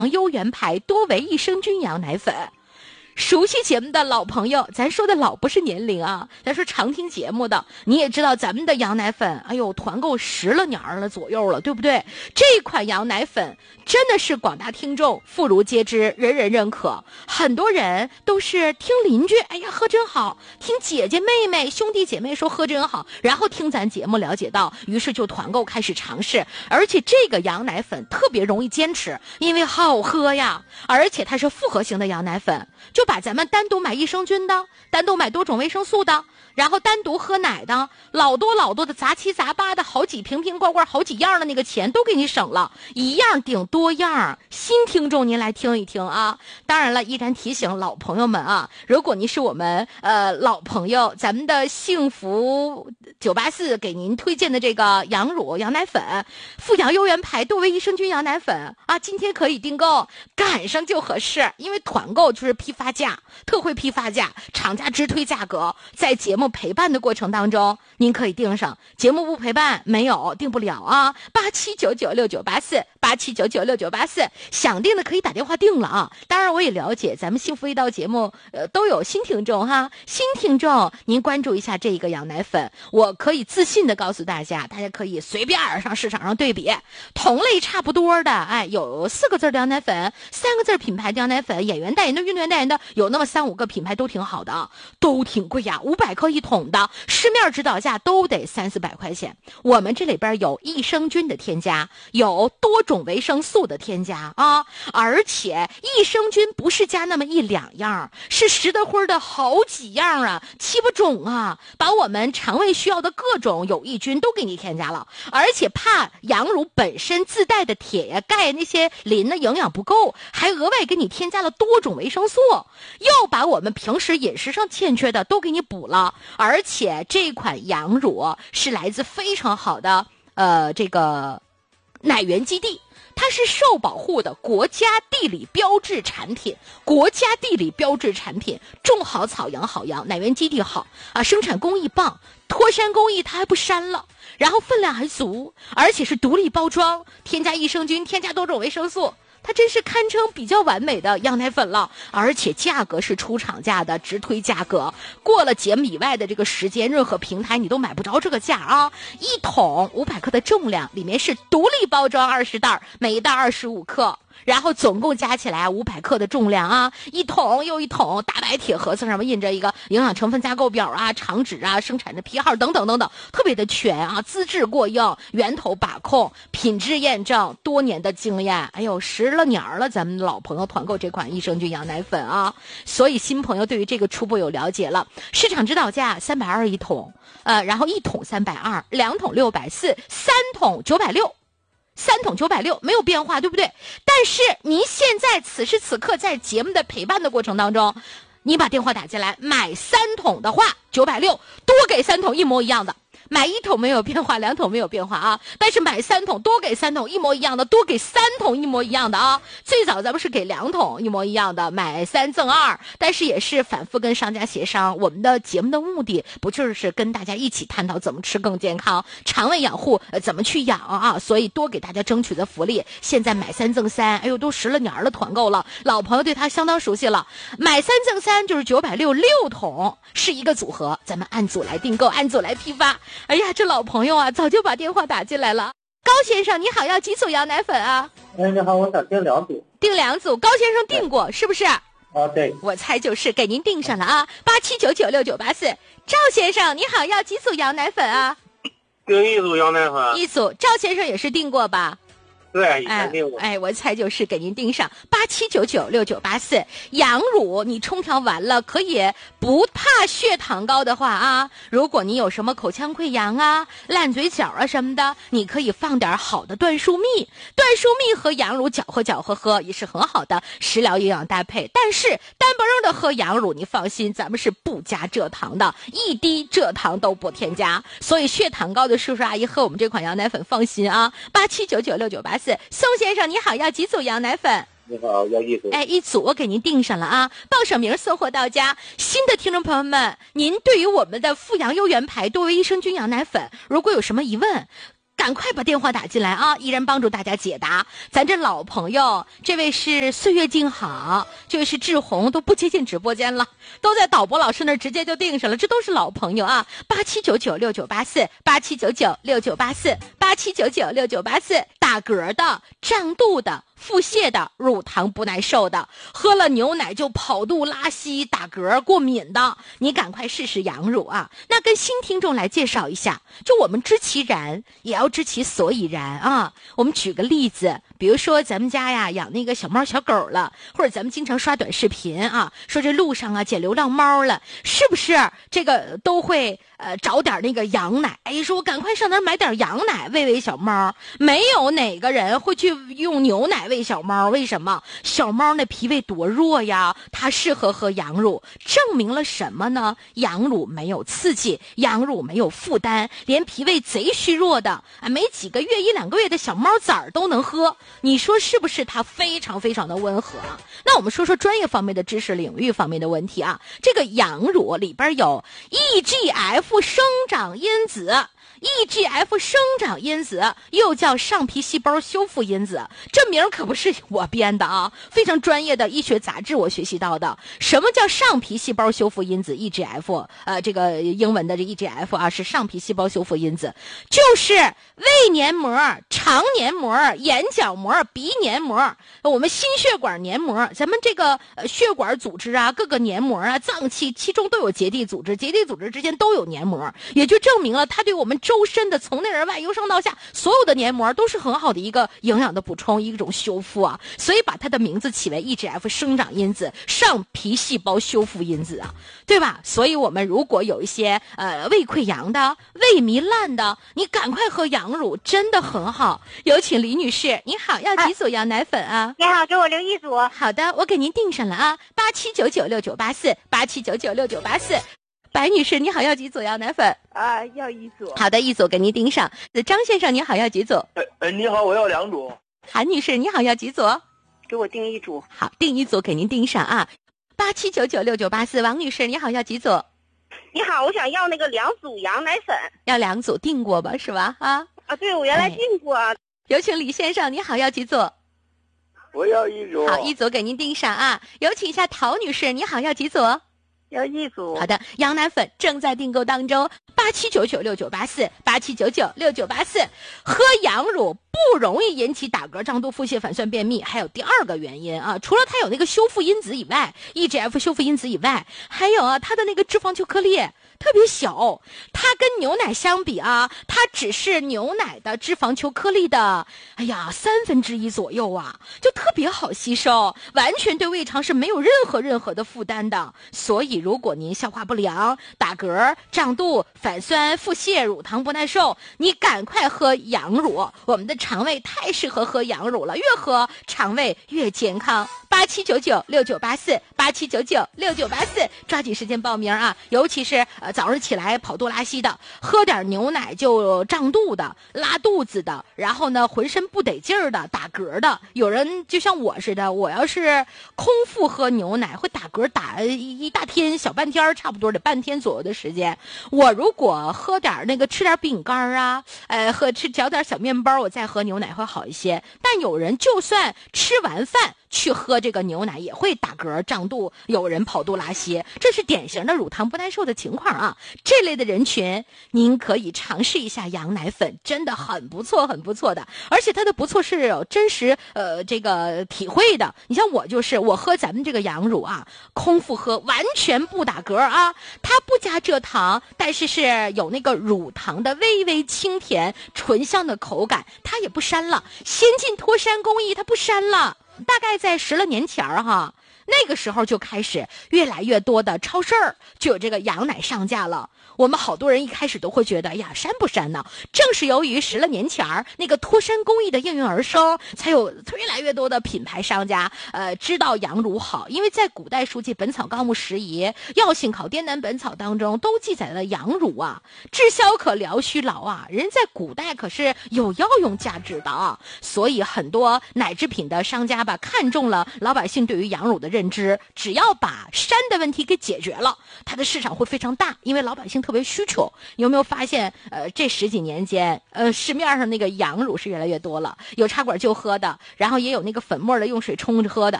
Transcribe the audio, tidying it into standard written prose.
优原牌多维益生菌羊奶粉。熟悉节目的老朋友，咱说的老不是年龄啊，咱说常听节目的，你也知道咱们的羊奶粉，哎呦，团购10了年了左右了，对不对？这款羊奶粉真的是广大听众妇孺皆知，人人认可。很多人都是听邻居，哎呀，喝真好；听姐姐妹妹、兄弟姐妹说喝真好，然后听咱节目了解到，于是就团购开始尝试。而且这个羊奶粉特别容易坚持，因为好喝呀，而且它是复合型的羊奶粉。就把咱们单独买益生菌的，单独买多种维生素的，然后单独喝奶的，老多的杂七杂八的好几瓶罐好几样的那个钱都给你省了，一样顶多样。新听众您来听一听啊！当然了，依然提醒老朋友们啊，如果您是我们老朋友，咱们的幸福984给您推荐的这个羊乳羊奶粉，富阳优原牌多维益生菌羊奶粉啊，今天可以订购，赶上就合适，因为团购就是批发价，特惠批发价，厂家直推价格，在节目陪伴的过程当中，您可以订上。节目不陪伴没有订不了啊，87996984，87996984，想订的可以打电话订了啊。当然我也了解咱们幸福一道节目都有新听众哈，新听众您关注一下这个羊奶粉，我可以自信的告诉大家，大家可以随便上市场上对比，同类差不多的，哎，有4个字的羊奶粉，3个字品牌的羊奶粉，演员代言的、运动员代言的，有那么3、5个品牌都挺好的，都挺贵呀，500克1桶的，市面指导价都得300-400块钱。我们这里边有益生菌的添加，有多种维生素的添加啊，而且益生菌不是加那么1、2样，是10多灰的好几样啊，7、8种啊，把我们肠胃需要的各种有益菌都给你添加了，而且怕羊乳本身自带的铁呀、钙那些磷的营养不够，还额外给你添加了多种维生素，又把我们平时饮食上欠缺的都给你补了。而且这款羊乳是来自非常好的这个奶源基地，它是受保护的国家地理标志产品，国家地理标志产品，种好草养好羊，奶源基地好啊，生产工艺棒，脱山工艺它还不删了，然后分量还足，而且是独立包装，添加益生菌，添加多种维生素，它真是堪称比较完美的羊奶粉了，而且价格是出厂价的直推价格，过了节目以外的这个时间，任何平台你都买不着这个价啊！一桶500克的重量，里面是独立包装20袋，每一袋25克。然后总共加起来500克的重量啊，一桶又一桶，大白铁盒子上面印着一个营养成分架构表啊、厂址啊、生产的批号等等等等，特别的全啊，资质过硬，源头把控，品质验证，多年的经验，哎呦10了年了，咱们老朋友团购这款益生菌羊奶粉啊，所以新朋友对于这个初步有了解了。市场指导价320一桶，然后一桶320，2桶640，3桶960。3桶960没有变化，对不对？但是您现在此时此刻在节目的陪伴的过程当中，你把电话打进来，买3桶的话960，多给3桶一模一样的。买1桶没有变化，2桶没有变化啊，但是买3桶多给3桶一模一样的，多给3桶一模一样的啊。最早咱们是给2桶一模一样的，买3赠2，但是也是反复跟商家协商，我们的节目的目的不就是跟大家一起探讨怎么吃更健康，肠胃养护怎么去养啊，所以多给大家争取的福利。现在买3赠3，哎呦都10了年了，团购了，老朋友对他相当熟悉了。买3赠3就是960，6桶是一个组合，咱们按组来订购，按组来批发。哎呀，这老朋友啊，早就把电话打进来了。高先生，你好，要几组羊奶粉啊？ 你好，我想订2组。 订2组，高先生订过是不是？ 对， 我猜就是给您订上了啊。87996984。赵先生，你好，要几组羊奶粉啊？ 订1组羊奶粉。 1组，赵先生也是订过吧？ 对，以前订过。 我猜就是给您订上87996984。羊乳你冲调完了，可以不怕血糖高的话啊，如果你有什么口腔溃疡啊、烂嘴角啊什么的，你可以放点好的椴树蜜，椴树蜜和羊乳搅和喝，也是很好的食疗营养搭配。但是单不扔的喝羊乳，你放心，咱们是不加蔗糖的，一滴蔗糖都不添加，所以血糖高的叔叔阿姨喝我们这款羊奶粉放心啊。87996984。宋先生你好，要几组羊奶粉？ 你好，要1组。 1组我给您订上了啊，报上名送货到家。新的听众朋友们，您对于我们的富阳优原牌多维益生菌羊奶粉如果有什么疑问， 赶快把电话打进来啊！依然帮助大家解答。咱这老朋友，这位是岁月静好，这位是志红，都不接近直播间了，都在导播老师那儿直接就定上了，这都是老朋友啊！87996984，87996984，87996984，打嗝的、胀肚的、腹泻的、乳糖不耐受的，喝了牛奶就跑肚拉稀、打嗝、过敏的，你赶快试试羊乳啊！那跟新听众来介绍一下，就我们知其然，也要知其所以然啊！我们举个例子，比如说咱们家呀养那个小猫小狗了，或者咱们经常刷短视频啊，说这路上啊捡流浪猫了，是不是这个都会找点那个羊奶？哎，说我赶快上那儿买点羊奶喂喂小猫。没有哪个人会去用牛奶喂小猫，为什么？小猫那脾胃多弱呀，它适合喝羊乳，证明了什么呢？羊乳没有刺激，羊乳没有负担，连脾胃贼虚弱的没几个月1、2个月的小猫崽儿都能喝，你说是不是？它非常非常的温和。那我们说说专业方面的知识领域方面的问题啊，这个羊乳里边有 EGF 生长因子。EGF 生长因子又叫上皮细胞修复因子，这名可不是我编的啊，非常专业的医学杂志我学习到的。什么叫上皮细胞修复因子 EGF？ 这个英文的这 EGF 啊是上皮细胞修复因子，就是胃黏膜、肠黏膜、眼角膜、鼻黏膜，我们心血管黏膜，咱们这个血管组织啊，各个黏膜啊，脏器其中都有结缔组织，结缔组织之间都有黏膜，也就证明了它对我们周身的从内而外由上到下所有的黏膜都是很好的一个营养的补充，一种修复啊，所以把它的名字起为 EGF 生长因子，上皮细胞修复因子啊，对吧？所以我们如果有一些胃溃疡的、胃糜烂的，你赶快喝羊乳，真的很好。有请李女士，你好，要几组羊奶粉啊？ 你好，给我留1组。 好的，我给您订上了啊，87996984，87996984。白女士，你好，要几组羊奶粉？ 要1组。 好的，1组给您订上。张先生，你好，要几组？ 你好，我要2组。 韩女士，你好，要几组？ 给我订1组。 好，订1组给您订上啊。87996984。王女士，你好，要几组？ 你好，我想要那个2组羊奶粉。 要2组，订过吧，是吧？ 对，我原来订过。 有请李先生，你好，要几组？ 我要1组。 好，1组给您订上啊。有请一下陶女士，你好，要几组？ 要1组。 好的，羊奶粉正在订购当中，87996984，87996984。喝羊乳不容易引起打嗝、胀肚、腹泻、反酸、便秘，还有第2个原因啊，除了它有那个修复因子以外 ，EGF 修复因子以外，还有啊，它的那个脂肪球颗粒特别小，它跟牛奶相比啊，它只是牛奶的脂肪球颗粒的1/3左右啊，就特别好吸收，完全对胃肠是没有任何的负担的。所以如果您消化不良、打嗝、胀肚、反酸、腹泻、乳糖不耐受，你赶快喝羊乳，我们的肠胃太适合喝羊乳了，越喝肠胃越健康。87996984，87996984，抓紧时间报名啊！尤其是早上起来跑肚拉稀的，喝点牛奶就胀肚的、拉肚子的，然后呢浑身不得劲儿的、打嗝的，有人就像我似的，我要是空腹喝牛奶会打嗝，打一大天小半天，差不多得半天左右的时间。我如果喝点那个吃点饼干啊，嚼点小面包，我再喝牛奶会好一些。但有人就算吃完饭去喝这个牛奶也会打嗝胀肚，有人跑肚拉稀，这是典型的乳糖不耐受的情况啊。这类的人群您可以尝试一下羊奶粉，真的很不错的，而且它的不错是有真实这个体会的。你像我就是我喝咱们这个羊乳啊，空腹喝完全不打嗝啊，它不加蔗糖，但是是有那个乳糖的微微清甜醇香的口感，它也不膻了，先进脱膻工艺它不膻了。大概在10来年前哈，那个时候就开始越来越多的超市就有这个羊奶上架了。我们好多人一开始都会觉得，哎呀，膻不膻呢？正是由于10来年前那个脱膻工艺的应运而生，才有越来越多的品牌商家知道羊乳好。因为在古代书记《本草纲目拾遗》《药性考滇南本草》当中都记载了羊乳啊，治消可疗虚劳啊，人在古代可是有药用价值的啊。所以很多奶制品的商家吧，看中了老百姓对于羊乳的认认知，只要把山的问题给解决了，它的市场会非常大，因为老百姓特别需求。有没有发现这10几年间市面上那个羊乳是越来越多了，有插管就喝的，然后也有那个粉末的用水冲着喝的，